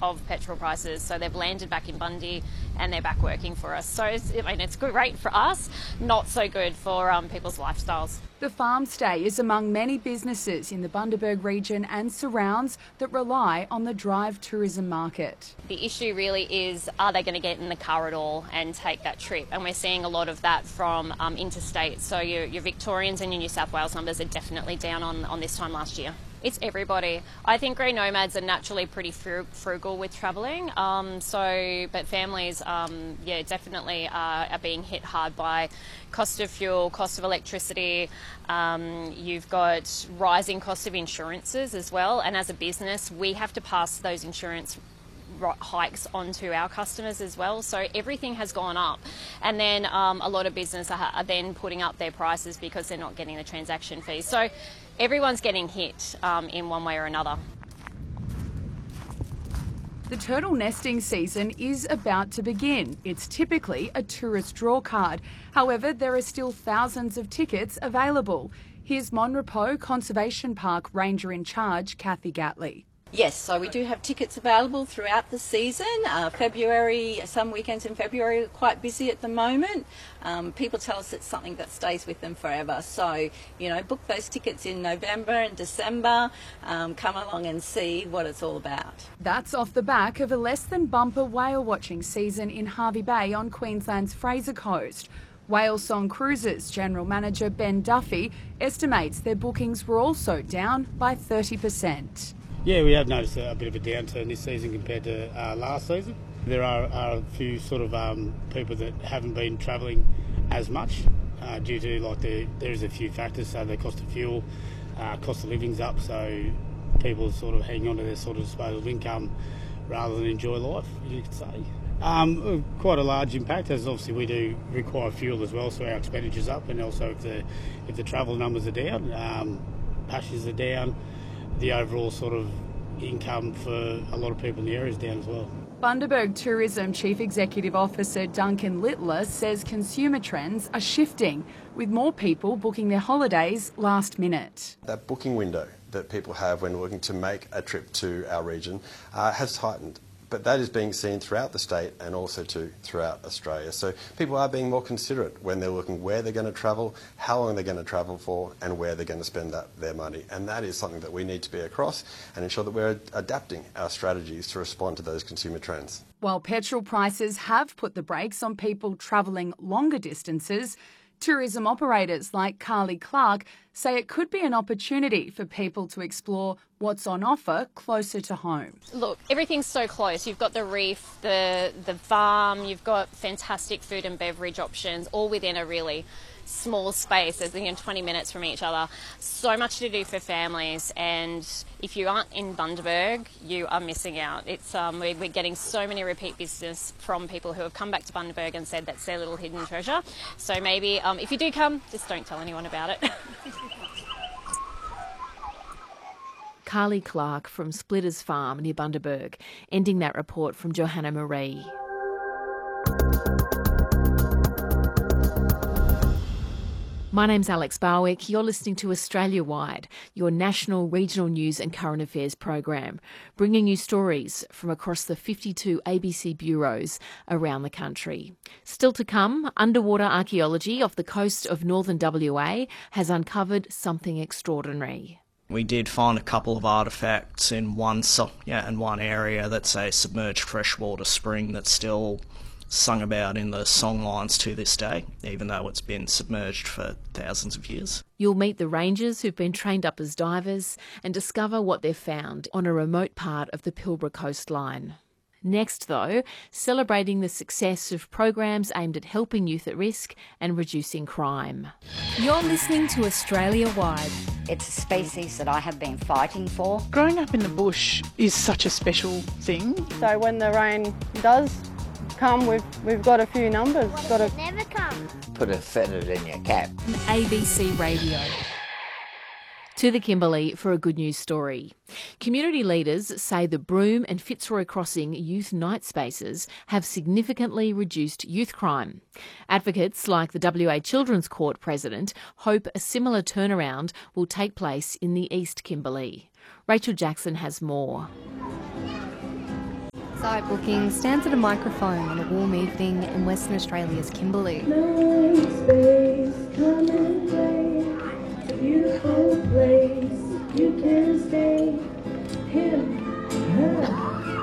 of petrol prices. So they've landed back in Bundy and they're back working for us. So it's great for us, not so good for people's lifestyles. The farm stay is among many businesses in the Bundaberg region and surrounds that rely on the drive tourism market. The issue really is, are they going to get in the car at all and take that trip? And we're seeing a lot of that from interstate. So your Victorians and your New South Wales numbers are definitely down on this time last year. It's everybody. I think grey nomads are naturally pretty frugal with travelling. But families, definitely are being hit hard by cost of fuel, cost of electricity. You've got rising cost of insurances as well. And as a business, we have to pass those insurance hikes onto our customers as well. So everything has gone up. And then a lot of business are then putting up their prices because they're not getting the transaction fees. So everyone's getting hit in one way or another. The turtle nesting season is about to begin. It's typically a tourist draw card. However, there are still thousands of tickets available. Here's Monrepo Conservation Park Ranger in Charge, Kathy Gatley. Yes, so we do have tickets available throughout the season. February, some weekends in February are quite busy at the moment. People tell us it's something that stays with them forever. So, book those tickets in November and December. Come along and see what it's all about. That's off the back of a less than bumper whale watching season in Hervey Bay on Queensland's Fraser Coast. Whale Song Cruises General Manager Ben Duffy estimates their bookings were also down by 30%. Yeah, we have noticed a bit of a downturn this season compared to last season. There are a few sort of people that haven't been travelling as much due to there is a few factors. So the cost of fuel, cost of living's up, so people sort of hang on to their sort of disposable income rather than enjoy life, you could say. Quite a large impact, as obviously we do require fuel as well, so our expenditure's up, and also if the travel numbers are down, passengers are down, the overall sort of income for a lot of people in the area is down as well. Bundaberg Tourism Chief Executive Officer Duncan Littler says consumer trends are shifting, with more people booking their holidays last minute. That booking window that people have when looking to make a trip to our region has tightened. But that is being seen throughout the state and also throughout Australia. So people are being more considerate when they're looking where they're going to travel, how long they're going to travel for, and where they're going to spend their money. And that is something that we need to be across and ensure that we're adapting our strategies to respond to those consumer trends. While petrol prices have put the brakes on people travelling longer distances, tourism operators like Carly Clark say it could be an opportunity for people to explore what's on offer closer to home. Look, everything's so close. You've got the reef, the farm, you've got fantastic food and beverage options, all within a really small space, as 20 minutes from each other. So much to do for families, and if you aren't in Bundaberg, you are missing out. It's we're getting so many repeat business from people who have come back to Bundaberg and said that's their little hidden treasure. So maybe if you do come, just don't tell anyone about it. Carly Clark from Splitters Farm near Bundaberg, ending that report from Johanna Marie. My name's Alex Barwick. You're listening to Australia Wide, your national, regional news and current affairs program, bringing you stories from across the 52 ABC bureaus around the country. Still to come, underwater archaeology off the coast of northern WA has uncovered something extraordinary. We did find a couple of artefacts in one area that's a submerged freshwater spring that's still sung about in the song lines to this day, even though it's been submerged for thousands of years. You'll meet the rangers who've been trained up as divers and discover what they've found on a remote part of the Pilbara coastline. Next, though, celebrating the success of programs aimed at helping youth at risk and reducing crime. You're listening to Australia Wide. It's a species that I have been fighting for. Growing up in the bush is such a special thing. So when the rain does come, we've got a few numbers. Never come. Put a feather in your cap. ABC Radio. To the Kimberley for a good news story. Community leaders say the Broome and Fitzroy Crossing youth night spaces have significantly reduced youth crime. Advocates like the WA Children's Court president hope a similar turnaround will take place in the East Kimberley. Rachel Jackson has more. Site Booking stands at a microphone on a warm evening in Western Australia's Kimberley. Nice space,